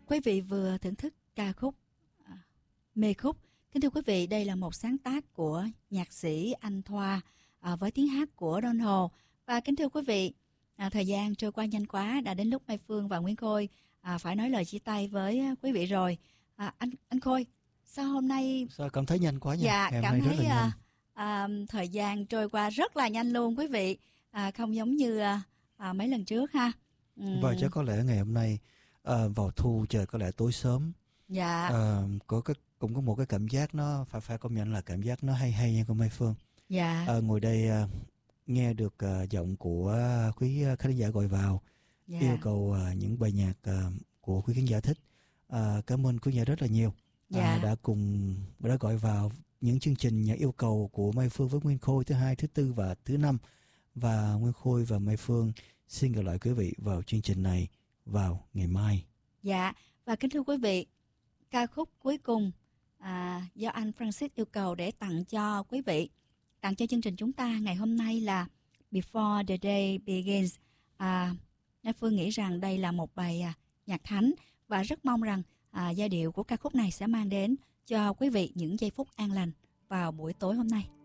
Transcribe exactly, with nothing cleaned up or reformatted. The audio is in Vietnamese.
Quý vị vừa thưởng thức ca khúc à, Mê Khúc. Kính thưa quý vị, đây là một sáng tác của nhạc sĩ Anh Thoa à, với tiếng hát của Don Hồ. Và kính thưa quý vị, à, thời gian trôi qua nhanh quá, đã đến lúc Mai Phương và Nguyễn Khôi à, phải nói lời chia tay với quý vị rồi. À, anh anh Khôi, sao hôm nay sao cảm thấy nhanh quá nha? Dạ, Ngày hôm cảm nay thấy rất là à, nhanh. à, thời gian trôi qua rất là nhanh luôn quý vị, à, không giống như à, à, mấy lần trước ha. Uhm. Và chắc có lẽ ngày hôm nay à, vào thu trời có lẽ tối sớm. Dạ. À, có cái cũng có một cái cảm giác nó phải phải công nhận là cảm giác nó hay hay nha cô Mai Phương. Dạ. À, ngồi đây à, nghe được à, giọng của quý khán giả gọi vào, dạ. yêu cầu à, những bài nhạc à, của quý khán giả thích. À, cảm ơn quý khán giả rất là nhiều. Dạ. À, đã cùng đã gọi vào những chương trình nhạc yêu cầu của Mai Phương với Nguyên Khôi thứ hai, thứ tư và thứ năm. Và Nguyên Khôi và Mai Phương xin gặp lại quý vị vào chương trình này vào ngày mai. Dạ, và kính thưa quý vị, ca khúc cuối cùng à, do anh Francis yêu cầu để tặng cho quý vị, tặng cho chương trình chúng ta ngày hôm nay là Before the Day Begins. À, Mai Phương nghĩ rằng đây là một bài à, nhạc thánh và rất mong rằng à, giai điệu của ca khúc này sẽ mang đến cho quý vị những giây phút an lành vào buổi tối hôm nay.